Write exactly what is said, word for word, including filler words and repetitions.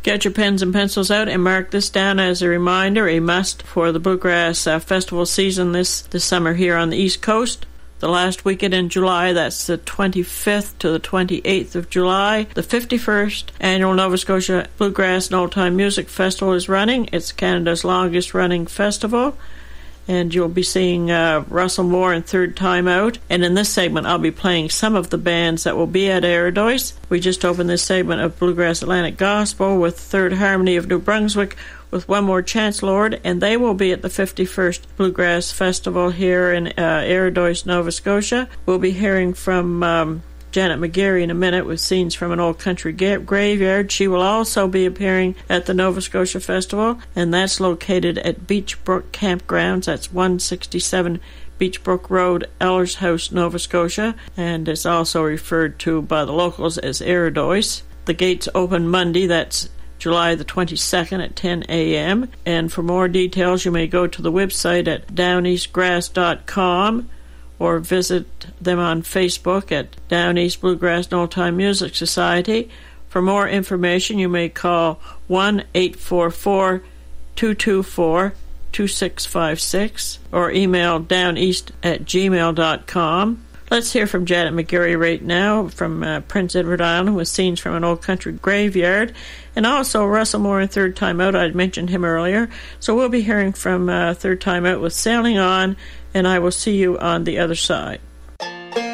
Get your pens and pencils out and mark this down as a reminder, a must for the Bluegrass uh, Festival season this, this summer here on the East Coast. The last weekend in July, that's the twenty-fifth to the twenty-eighth of July. The fifty-first Annual Nova Scotia Bluegrass and Old Time Music Festival is running. It's Canada's longest running festival. And you'll be seeing uh, Russell Moore and Third Time Out. And in this segment, I'll be playing some of the bands that will be at Eridois. We just opened this segment of Bluegrass Atlantic Gospel with Third Harmony of New Brunswick with One More Chance, Lord. And they will be at the fifty-first Bluegrass Festival here in uh, Eridois, Nova Scotia. We'll be hearing from Um, Janet McGarry in a minute with Scenes from an Old Country ga- Graveyard. She will also be appearing at the Nova Scotia Festival, and that's located at Beach Brook Campgrounds. That's one sixty-seven Beach Brook Road, Ellers House, Nova Scotia, and it's also referred to by the locals as Eridois. The gates open Monday, that's July the twenty-second at ten a.m. And for more details, you may go to the website at down east grass dot com or visit them on Facebook at Down East Bluegrass and Old Time Music Society. For more information, you may call one eight four four, two two four, two six five six or email downeast at gmail dot com. Let's hear from Janet McGarry right now from uh, Prince Edward Island with Scenes from an Old Country Graveyard. And also Russell Moore and Third Time Out. I'd mentioned him earlier. So we'll be hearing from uh, Third Time Out with Sailing On, and I will see you on the other side.